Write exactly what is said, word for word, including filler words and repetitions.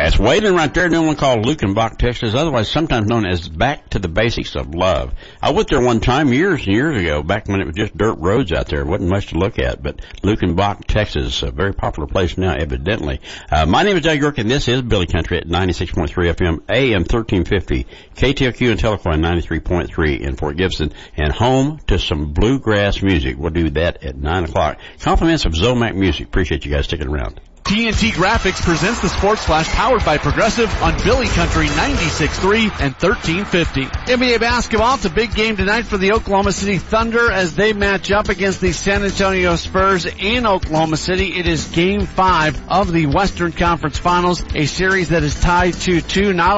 That's Waylon right there, doing one called Lukenbach, Texas, otherwise sometimes known as Back to the Basics of Love. I went there one time years and years ago, back when it was just dirt roads out there. It wasn't much to look at, but Lukenbach, Texas, a very popular place now, evidently. Uh, my name is Doug York, and this is Billy Country at ninety-six point three F M, A M thirteen fifty, K T L Q and Telephone ninety-three point three in Fort Gibson, and home to some bluegrass music. We'll do that at nine o'clock. Compliments of Zomac Music. Appreciate you guys sticking around. T N T Graphics presents the Sports Flash powered by Progressive on Billy Country ninety-six point three and thirteen fifty. N B A basketball, it's a big game tonight for the Oklahoma City Thunder as they match up against the San Antonio Spurs in Oklahoma City. It is game five of the Western Conference Finals, a series that is tied to two. Not